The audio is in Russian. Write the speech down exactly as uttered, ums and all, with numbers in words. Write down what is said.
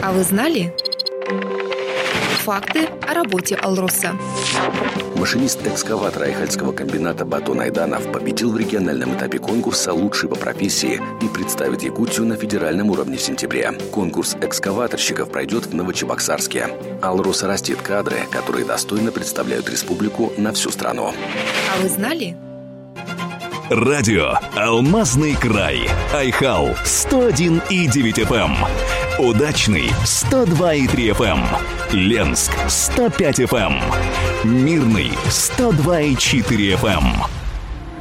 А вы знали? Факты о работе «Алроса». Машинист экскаватора Айхальского комбината Батон Айданов победил в региональном этапе конкурса «Лучший по профессии» и представит Якутию на федеральном уровне в сентябре. Конкурс экскаваторщиков пройдет в Новочебоксарске. «Алроса» растит кадры, которые достойно представляют республику на всю страну. А вы знали? Радио «Алмазный край». Айхал сто один и девять эф эм. Удачный сто два и три эф эм. Ленск сто пять эф эм. Мирный сто два и четыре эф эм.